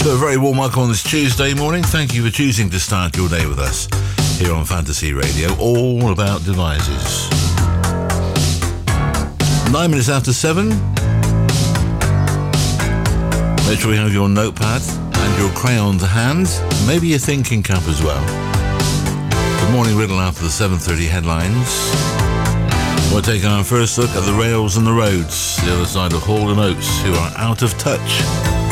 So a very warm welcome on this Tuesday morning. Thank you for choosing to start your day with us here on Fantasy Radio, all about devices. 9 minutes after 7. Make sure you have your notepad and your crayon to hand, maybe your thinking cap as well. Good morning riddle after the 7:30 headlines. We'll take our first look at the rails and the roads, the other side of Hall & Oates, who are out of touch.